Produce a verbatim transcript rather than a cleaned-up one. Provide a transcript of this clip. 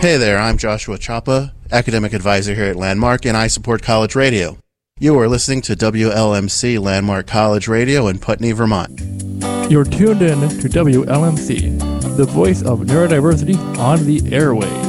Hey there, I'm Joshua Chapa, Academic Advisor here at Landmark, and I support college radio. You are listening to W L M C Landmark College Radio in Putney, Vermont. You're tuned in to W L M C, the voice of neurodiversity on the airwaves.